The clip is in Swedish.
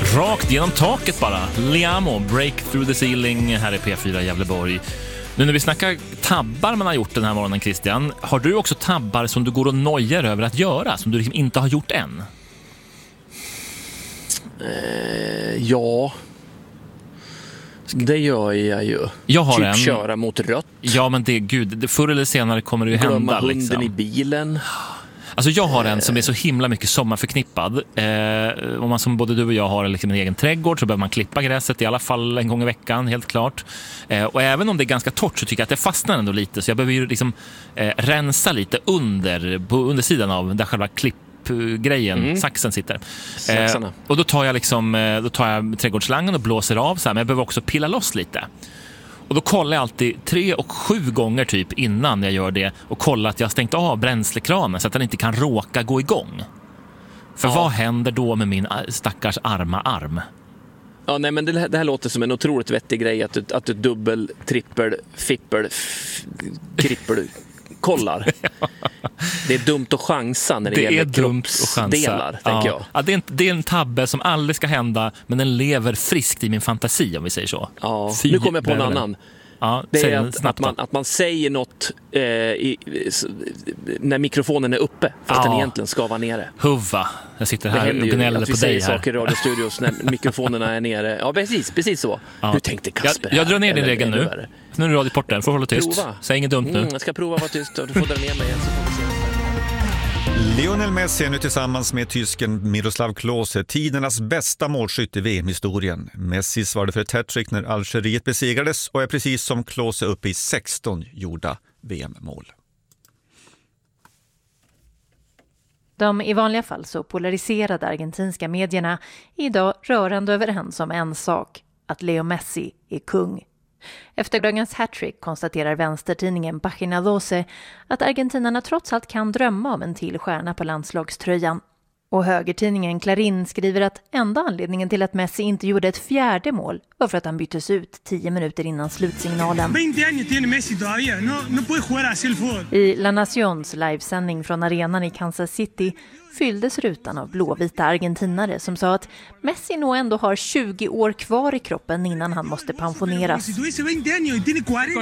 Rakt genom taket bara. Liamo, Break Through the Ceiling här i P4 Gävleborg. Nu när vi snackar tabbar man har gjort den här morgonen, Christian, har du också tabbar som du går och nojar över att göra, som du liksom inte har gjort än? Ja. Det gör jag ju. Jag har typ köra mot rött. Ja, men det förr eller senare kommer det ju hända. Glömma hunden liksom i bilen. Alltså jag har en som är så himla mycket sommarförknippad. Om man som både du och jag har liksom en egen trädgård så behöver man klippa gräset i alla fall en gång i veckan, helt klart. Och även om det är ganska torrt så tycker jag att det fastnar ändå lite. Så jag behöver ju liksom rensa lite på undersidan av där själva klippgrejen, saxen sitter. Och då tar jag trädgårdsslangen och blåser av så här, men jag behöver också pilla loss lite. Och då kollar jag alltid 3 och 7 gånger typ innan jag gör det och kollar att jag har stängt av bränslekranen så att den inte kan råka gå igång. För vad händer då med min stackars arm? Ja, nej, men det här låter som en otroligt vettig grej att du dubbel, trippel, fippel, krippel kollar. Det är dumt att chansa när det gäller kroppsdelar, tänker jag. Ja, det är en tabbe som aldrig ska hända, men den lever friskt i min fantasi, om vi säger så. Ja, nu kommer jag på en annan. Ja, det är att man säger något när mikrofonen är uppe för att den egentligen ska vara nere. Huva, jag sitter här och gnäller på dig här. Vi säger saker i radiostudios när mikrofonerna är nere. Ja, precis så. Ja. Hur tänkte Kasper? Jag drar ner din regel nu. Nu är radioporten, får hålla tyst. Prova. Säg inget dumt nu. Jag ska prova att vara tyst och du får dra ner mig. Så får vi se. Lionel Messi är nu tillsammans med tysken Miroslav Klose tidernas bästa målskytt i VM-historien. Messi svarade för ett hattrick när Algeriet besegrades och är precis som Klose uppe i 16 gjorda VM-mål. De i vanliga fall så polariserade argentinska medierna är idag rörande överens om en sak, att Leo Messi är kung. Efter dagens hattrick konstaterar vänstertidningen Página 12 att argentinarna trots allt kan drömma om en till stjärna på landslagströjan. Och högertidningen Clarín skriver att enda anledningen till att Messi inte gjorde ett fjärde mål var för att han byttes ut 10 minuter innan slutsignalen. I La Nacions livesändning från arenan i Kansas City fylldes rutan av blåvita argentinare som sa att Messi nog ändå har 20 år kvar i kroppen innan han måste pensioneras.